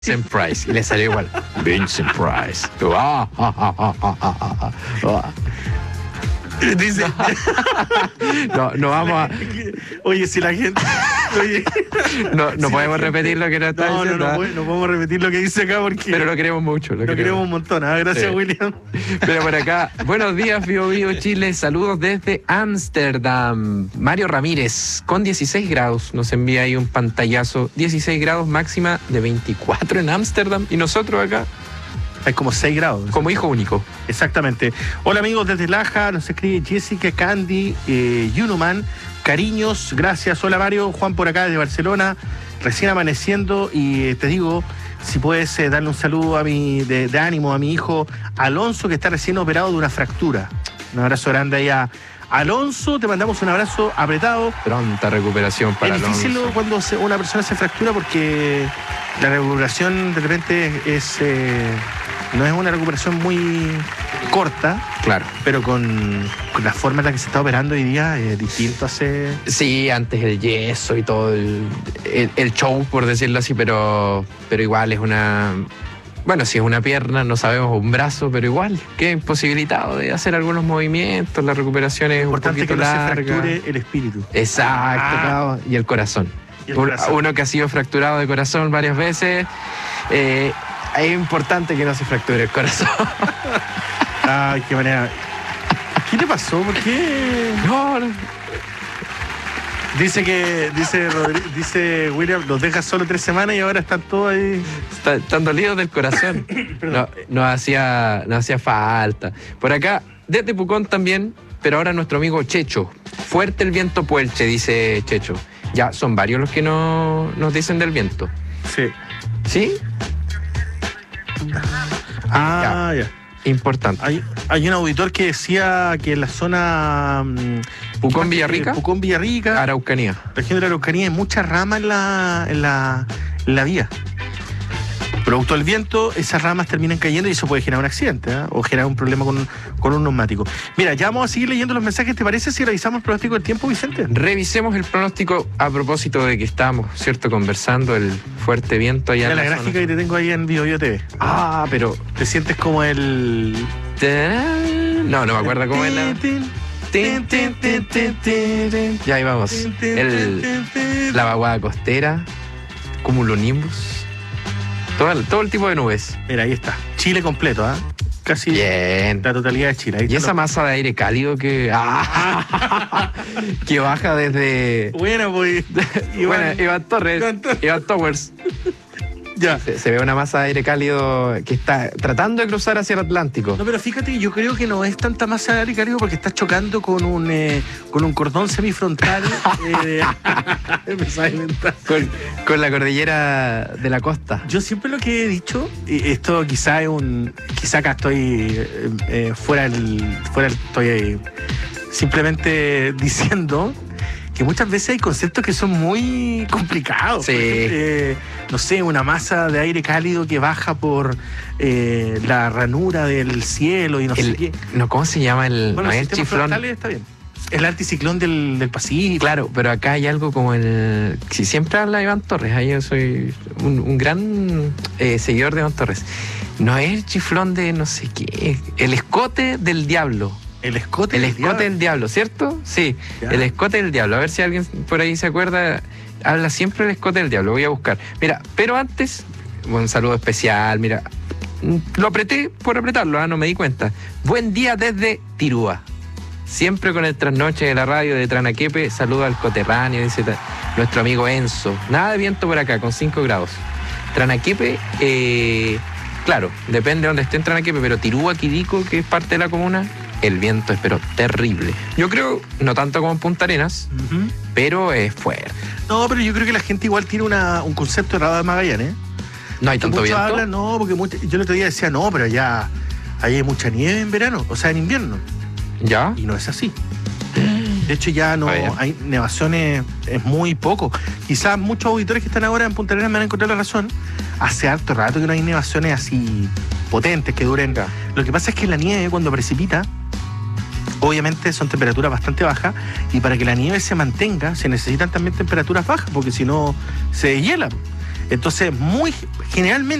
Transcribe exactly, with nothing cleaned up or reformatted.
Vincent Price, y le salió igual. Vincent Price. Ah, ah, ah, ah, ah, ah, ah. Dice. No, no vamos a. Oye, si la gente. Oye. No, no si podemos gente... repetir lo que nos está no, diciendo. No, no, no podemos repetir lo que dice acá porque. Pero lo queremos mucho. Lo, lo queremos. queremos un montón. ¿eh? Gracias, sí. William. Pero por acá, buenos días, Vivo Vivo Chile. Saludos desde Ámsterdam. Mario Ramírez, con dieciséis grados. Nos envía ahí un pantallazo. dieciséis grados, máxima de veinticuatro en Ámsterdam. Y nosotros acá. Hay como seis grados. Como hijo único. Exactamente. Hola amigos desde Laja, nos escribe Jessica, Candy, eh, Yunuman, cariños, gracias. Hola Mario, Juan por acá desde Barcelona, recién amaneciendo y eh, te digo, si puedes eh, darle un saludo a mi, de, de ánimo a mi hijo Alonso, que está recién operado de una fractura. Un abrazo grande ahí a Alonso, te mandamos un abrazo apretado. Pronta recuperación para Alonso. Es difícil cuando se, una persona se fractura porque la recuperación de repente es... Eh, no es una recuperación muy corta, claro, pero con, con la forma en la que se está operando hoy día es distinto a hace... Sí, antes el yeso y todo el, el, el show, por decirlo así, pero, pero igual es una... Bueno, si es una pierna, no sabemos, un brazo, pero igual, queda imposibilitado de hacer algunos movimientos, la recuperación es importante un poquito que no larga. se fracture el espíritu. Exacto, ah. y el corazón. ¿Y el corazón? Uno que ha sido fracturado de corazón varias veces... Eh, es importante que no se fracture el corazón. Ay, qué manera. ¿Qué le pasó? ¿Por qué? No, no. Dice que, dice, dice William, los deja solo tres semanas y ahora están todos ahí. Está, están dolidos del corazón. No, no hacía, no hacía falta. Por acá, desde Pucón también, pero ahora nuestro amigo Checho. Fuerte el viento Puelche, dice Checho. Ya, son varios los que no, nos dicen del viento. Sí. ¿Sí? Ah, ya. ya. Importante. Hay, hay un auditor que decía que en la zona Pucón Villarrica, Pucón Villarrica, Araucanía, región de la Araucanía, hay mucha rama en la, en la, en la vía. Producto del viento, esas ramas terminan cayendo y eso puede generar un accidente, ¿eh? O generar un problema con, con un neumático. Mira, ya vamos a seguir leyendo los mensajes. ¿Te parece si revisamos el pronóstico del tiempo, Vicente? Revisemos el pronóstico a propósito de que estábamos, ¿cierto?, conversando el fuerte viento allá. Mira en la, la gráfica zona. que te tengo ahí en Video Bio T V. Ah, pero... ¿Te sientes como el...? No, no me acuerdo cómo es la... Ya ahí vamos. El, la vaguada costera, cumulonimbus. Todo el, todo el tipo de nubes. Mira, ahí está. Chile completo, ¿ah? ¿eh? Casi bien. La totalidad de Chile. Ahí y esa lo... masa de aire cálido que... Ah, que baja desde... Bueno, pues... Iván, bueno, Iván Torres. Iván, Torres. Iván Towers. Ya. Se, se ve una masa de aire cálido que está tratando de cruzar hacia el Atlántico. No, pero fíjate, yo creo que no es tanta masa de aire cálido porque está chocando con un eh, con un cordón semifrontal. eh, con, con la cordillera de la costa. Yo siempre lo que he dicho, y esto quizá es un. Quizá acá estoy eh, eh, fuera el. fuera el, estoy ahí, simplemente diciendo que muchas veces hay conceptos que son muy complicados. Sí. Eh, no sé, una masa de aire cálido que baja por eh, la ranura del cielo y no el, sé qué. No, ¿cómo se llama el, bueno, no el es el chiflón? Está bien. El anticiclón del, del Pacífico. Claro, pero acá hay algo como el... Si siempre habla Iván Torres, ahí yo soy un, un gran eh, seguidor de Iván Torres. No es el chiflón de no sé qué, el escote del diablo. El escote El del escote diablo. del diablo, ¿cierto? Sí, ya. El escote del diablo. A ver si alguien por ahí se acuerda. Habla siempre del escote del diablo. Voy a buscar. Mira, pero antes, un saludo especial. Mira, lo apreté por apretarlo, ¿eh? No me di cuenta. Buen día desde Tirúa. Siempre con el trasnoche de la radio de Tranaquepe. Saludo al coterráneo, dice nuestro amigo Enzo. Nada de viento por acá, con cinco grados. Tranaquepe, eh, claro, depende de donde esté en Tranaquepe, pero Tirúa, Quirico, que es parte de la comuna, el viento es pero terrible. Yo creo, no tanto como en Punta Arenas, uh-huh. pero es fuerte. No, pero yo creo que la gente igual tiene una, un concepto errado de Magallanes. ¿eh? No hay tanto muchos viento. Hablan, no, porque mucho, yo el otro día decía, no, pero ya hay mucha nieve en verano, o sea, en invierno. ¿Ya? Y no es así. De hecho, ya no oh, hay nevaciones, es muy poco. Quizás muchos auditores que están ahora en Punta Arenas me van a encontrar la razón. Hace harto rato que no hay nevaciones así potentes que duren. Ya. Lo que pasa es que la nieve, cuando precipita, obviamente son temperaturas bastante bajas, y para que la nieve se mantenga se necesitan también temperaturas bajas, porque si no se deshiela. Entonces, muy generalmente